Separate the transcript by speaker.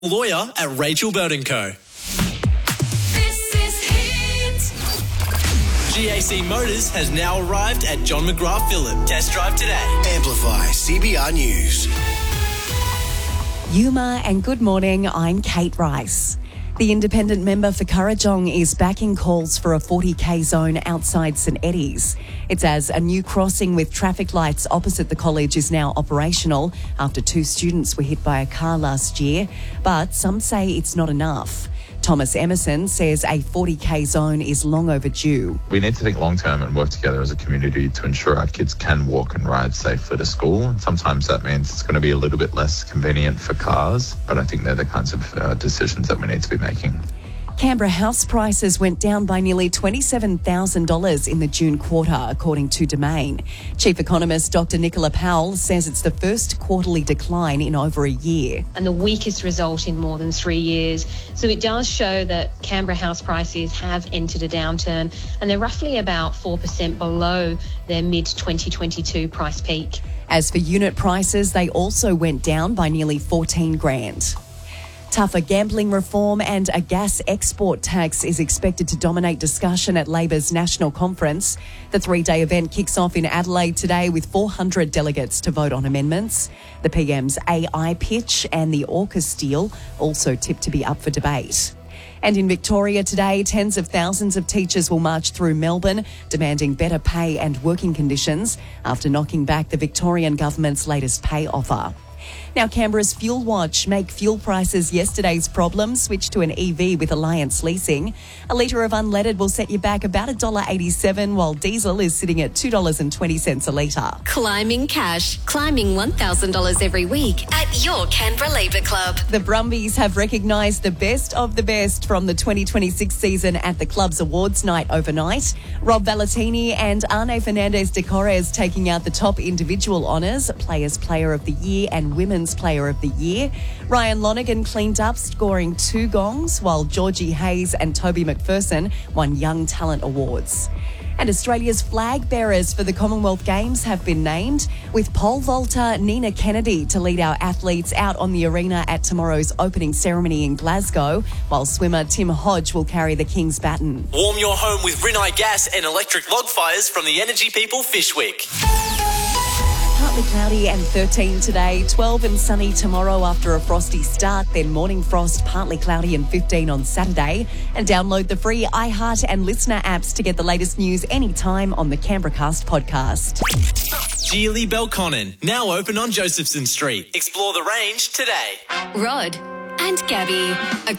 Speaker 1: Lawyer at Rachel Bird & Co.
Speaker 2: This is Hit.
Speaker 1: GAC Motors has now arrived at John McGrath Phillip. Test drive today.
Speaker 3: Amplify CBR News.
Speaker 4: Yuma and good morning, I'm Kate Rice. The independent member for Kurrajong is backing calls for a 40k zone outside St Eddies. It's as a new crossing with traffic lights opposite the college is now operational after 2 students were hit by a car last year, but some say it's not enough. Thomas Emerson says a 40k zone is long overdue.
Speaker 5: We need to think long term and work together as a community to ensure our kids can walk and ride safely to school. And sometimes that means it's going to be a little bit less convenient for cars, but I think they're the kinds of decisions that we need to be making.
Speaker 4: Canberra house prices went down by nearly $27,000 in the June quarter, according to Domain. Chief economist Dr. Nicola Powell says it's the first quarterly decline in over a year.
Speaker 6: And the weakest result in more than 3 years. So it does show that Canberra house prices have entered a downturn and they're roughly about 4% below their mid-2022 price peak.
Speaker 4: As for unit prices, they also went down by nearly $14,000. Tougher gambling reform and a gas export tax is expected to dominate discussion at Labor's national conference. The 3-day event kicks off in Adelaide today with 400 delegates to vote on amendments. The PM's AI pitch and the AUKUS deal also tipped to be up for debate. And in Victoria today, tens of thousands of teachers will march through Melbourne, demanding better pay and working conditions after knocking back the Victorian government's latest pay offer. Now, Canberra's Fuel Watch make fuel prices yesterday's problem switch to an EV with Alliance Leasing. A litre of unleaded will set you back about $1.87, while diesel is sitting at $2.20 a litre.
Speaker 2: Climbing cash. Climbing $1,000 every week at your Canberra Labour Club.
Speaker 4: The Brumbies have recognised the best of the best from the 2026 season at the club's awards night overnight. Rob Valentini and Arne Fernandez de Corres taking out the top individual honours, Players Player of the Year and Women's Player of the Year. Ryan Lonergan cleaned up, scoring 2 gongs, while Georgie Hayes and Toby McPherson won Young Talent Awards. And Australia's flag bearers for the Commonwealth Games have been named, with pole vaulter Nina Kennedy to lead our athletes out on the arena at tomorrow's opening ceremony in Glasgow, while swimmer Tim Hodge will carry the King's baton.
Speaker 1: Warm your home with Rinnai gas and electric log fires from the Energy People Fishwick.
Speaker 4: Partly cloudy and 13 today, 12 and sunny tomorrow after a frosty start, then morning frost, partly cloudy and 15 on Saturday. And download the free iHeart and Listener apps to get the latest news anytime on the Canberra Cast podcast.
Speaker 1: Geely Belconnen, now open on Josephson Street. Explore the range today.
Speaker 2: Rod and Gabby.